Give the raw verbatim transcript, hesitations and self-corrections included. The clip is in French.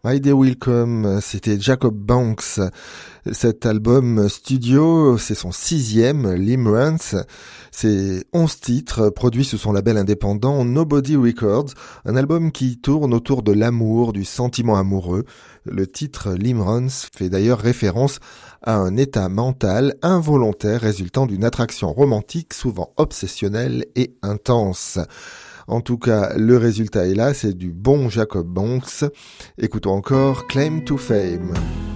My Day Will Come, c'était Jacob Banks. Cet album studio, c'est son sixième, Limerence. C'est onze titres, produits sous son label indépendant Nobody Records. Un album qui tourne autour de l'amour, du sentiment amoureux. Le titre Limerence fait d'ailleurs référence à un état mental involontaire résultant d'une attraction romantique souvent obsessionnelle et intense. En tout cas, le résultat est là, c'est du bon Jacob Banks. Écoutons encore Claim to Fame.